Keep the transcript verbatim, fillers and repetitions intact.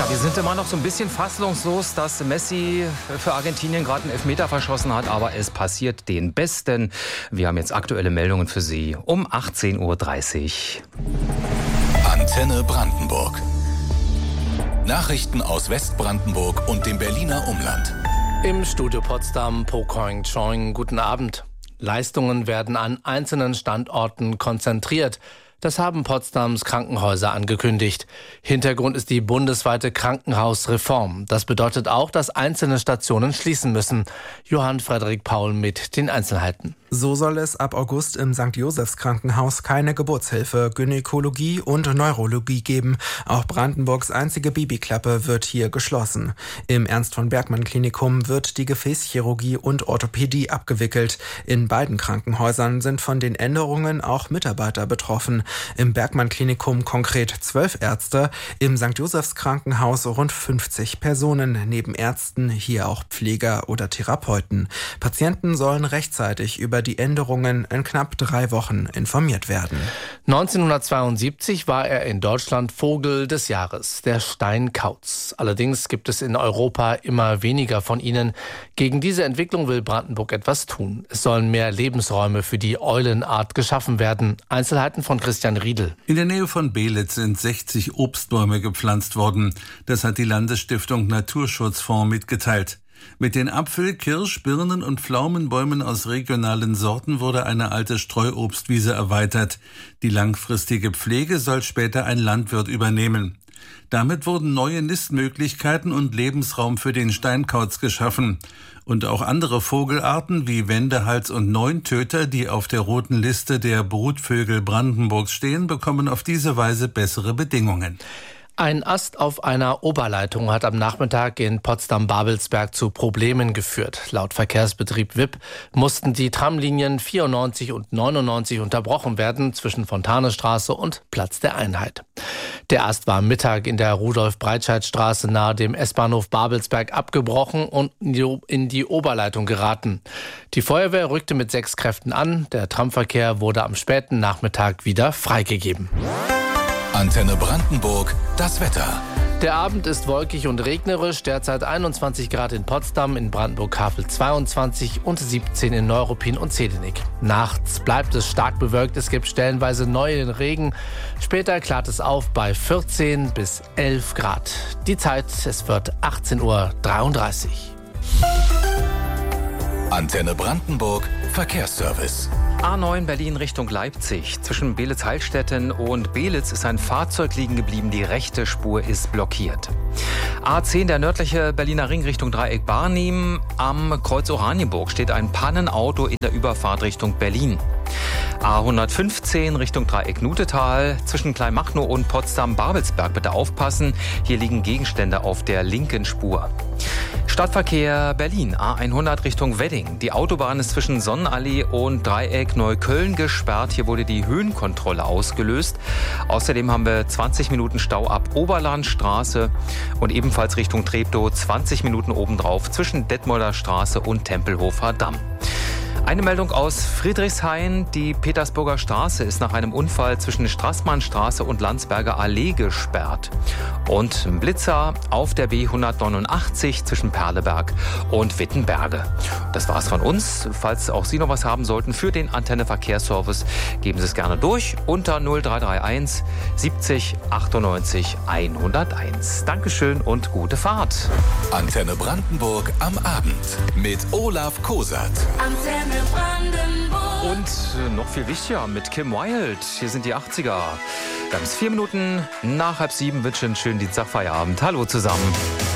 wir sind immer noch so ein bisschen fassungslos, dass Messi für Argentinien gerade einen Elfmeter verschossen hat, aber es passiert den Besten. Wir haben jetzt aktuelle Meldungen für Sie um achtzehn Uhr dreißig. Antenne Brandenburg. Nachrichten aus Westbrandenburg und dem Berliner Umland. Im Studio Potsdam, Po Koing Choing, guten Abend. Leistungen werden an einzelnen Standorten konzentriert. Das haben Potsdams Krankenhäuser angekündigt. Hintergrund ist die bundesweite Krankenhausreform. Das bedeutet auch, dass einzelne Stationen schließen müssen. Johann Frederik Paul mit den Einzelheiten. So soll es ab August im Sankt Josephs Krankenhaus keine Geburtshilfe, Gynäkologie und Neurologie geben. Auch Brandenburgs einzige Babyklappe wird hier geschlossen. Im Ernst-von-Bergmann-Klinikum wird die Gefäßchirurgie und Orthopädie abgewickelt. In beiden Krankenhäusern sind von den Änderungen auch Mitarbeiter betroffen. Im Bergmann-Klinikum konkret zwölf Ärzte, im Sankt Josephs Krankenhaus rund fünfzig Personen, neben Ärzten hier auch Pfleger oder Therapeuten. Patienten sollen rechtzeitig über die Änderungen in knapp drei Wochen informiert werden. neunzehnhundertzweiundsiebzig war er in Deutschland Vogel des Jahres, der Steinkauz. Allerdings gibt es in Europa immer weniger von ihnen. Gegen diese Entwicklung will Brandenburg etwas tun. Es sollen mehr Lebensräume für die Eulenart geschaffen werden. Einzelheiten von Christian Riedel. In der Nähe von Beelitz sind sechzig Obstbäume gepflanzt worden. Das hat die Landesstiftung Naturschutzfonds mitgeteilt. Mit den Apfel-, Kirsch-, Birnen- und Pflaumenbäumen aus regionalen Sorten wurde eine alte Streuobstwiese erweitert. Die langfristige Pflege soll später ein Landwirt übernehmen. Damit wurden neue Nistmöglichkeiten und Lebensraum für den Steinkauz geschaffen. Und auch andere Vogelarten wie Wendehals und Neuntöter, die auf der roten Liste der Brutvögel Brandenburgs stehen, bekommen auf diese Weise bessere Bedingungen. Ein Ast auf einer Oberleitung hat am Nachmittag in Potsdam-Babelsberg zu Problemen geführt. Laut Verkehrsbetrieb W I P mussten die Tramlinien vierundneunzig und neunundneunzig unterbrochen werden zwischen Fontanestraße und Platz der Einheit. Der Ast war am Mittag in der Rudolf-Breitscheid-Straße nahe dem S-Bahnhof Babelsberg abgebrochen und in die Oberleitung geraten. Die Feuerwehr rückte mit sechs Kräften an. Der Tramverkehr wurde am späten Nachmittag wieder freigegeben. Antenne Brandenburg, das Wetter. Der Abend ist wolkig und regnerisch, derzeit einundzwanzig Grad in Potsdam, in Brandenburg-Havel zweiundzwanzig und siebzehn in Neuruppin und Zedenik. Nachts bleibt es stark bewölkt, es gibt stellenweise neuen Regen. Später klart es auf bei vierzehn bis elf Grad. Die Zeit, es wird achtzehn Uhr dreiunddreißig. Antenne Brandenburg, Verkehrsservice. A neun Berlin Richtung Leipzig. Zwischen Beelitz-Heilstätten und Beelitz ist ein Fahrzeug liegen geblieben. Die rechte Spur ist blockiert. A zehn, der nördliche Berliner Ring Richtung Dreieck Barnim. Am Kreuz Oranienburg steht ein Pannenauto in der Überfahrt Richtung Berlin. A hundertfünfzehn Richtung Dreieck Nutetal. Zwischen Kleinmachnow und Potsdam-Babelsberg bitte aufpassen. Hier liegen Gegenstände auf der linken Spur. Stadtverkehr Berlin, A hundert Richtung Wedding. Die Autobahn ist zwischen Sonnenallee und Dreieck Neukölln gesperrt. Hier wurde die Höhenkontrolle ausgelöst. Außerdem haben wir zwanzig Minuten Stau ab Oberlandstraße und ebenfalls Richtung Treptow zwanzig Minuten obendrauf zwischen Detmolder Straße und Tempelhofer Damm. Eine Meldung aus Friedrichshain. Die Petersburger Straße ist nach einem Unfall zwischen Straßmannstraße und Landsberger Allee gesperrt. Und ein Blitzer auf der B hundertneunundachtzig zwischen Perleberg und Wittenberge. Das war's von uns. Falls auch Sie noch was haben sollten für den Antenne Verkehrsservice, geben Sie es gerne durch unter null drei drei eins siebzig achtundneunzig hunderteins. Dankeschön und gute Fahrt. Antenne Brandenburg am Abend mit Olaf Kosat. Antenne Brandenburg. Und noch viel wichtiger mit Kim Wilde. Hier sind die achtziger. Ganz vier Minuten nach halb sieben. Wünsche einen schönen Dienstagfeierabend. Hallo zusammen.